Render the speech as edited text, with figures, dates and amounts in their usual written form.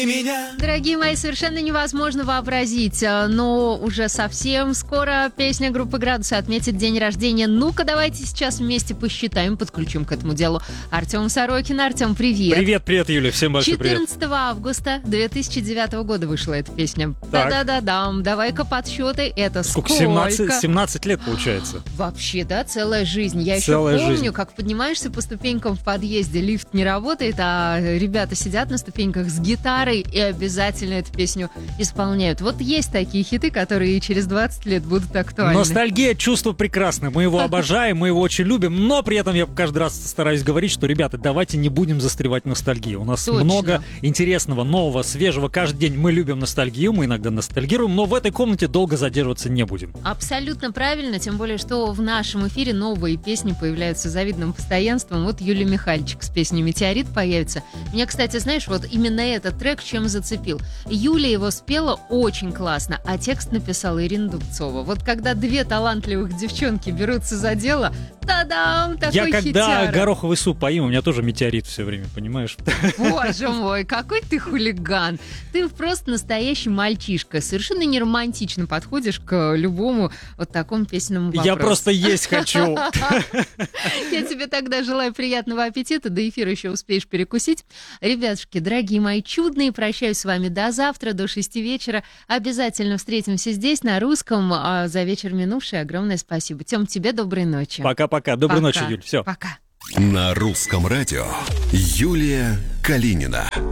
Дорогие мои, совершенно невозможно вообразить, но уже совсем скоро песня группы «Градусы» отметит день рождения. Ну-ка, давайте сейчас вместе посчитаем, подключим к этому делу Артем Сорокин. Артем, привет. Привет, Юля, всем большой привет. 14 августа 2009 года вышла эта песня. Да-да-да-дам, давай-ка подсчеты. Это сколько? 17 лет получается. Вообще, да, целая жизнь. Я целая еще помню, жизнь. Как поднимаешься по ступенькам в подъезде, лифт не работает, а ребята сидят на ступеньках с гитарой и обязательно эту песню исполняют. Вот есть такие хиты, которые и через 20 лет будут актуальны. Ностальгия — чувство прекрасное. Мы его обожаем, мы его очень любим, но при этом я каждый раз стараюсь говорить, что, ребята, давайте не будем застревать в ностальгии. У нас Точно. много интересного, нового, свежего. Каждый день мы любим ностальгию, мы иногда ностальгируем, но в этой комнате долго задерживаться не будем. Абсолютно правильно, тем более, что в нашем эфире новые песни появляются с завидным постоянством. Вот Юлия Михальчик с песней «Метеорит» появится. Меня, кстати, знаешь, вот именно этот трек чем зацепил. Юля его спела очень классно, а текст написала Ирина Дубцова. Вот когда две талантливых девчонки берутся за дело, та-дам, такой Я когда хитяра. гороховый суп поим, у меня тоже метеорит все время, понимаешь? Боже мой, какой ты хулиган. Ты просто настоящий мальчишка. Совершенно не романтично подходишь к любому вот такому песенному вопросу. Я просто есть хочу. Я тебе тогда желаю приятного аппетита. До эфира еще успеешь перекусить. Ребятушки, дорогие мои чудные, прощаюсь с вами до завтра, до 6 вечера. Обязательно встретимся здесь, на русском. А за вечер минувший огромное спасибо. Тем, тебе доброй ночи. Пока-пока. Доброй ночи, Юль. Все. Пока. На русском радио Юлия Калинина.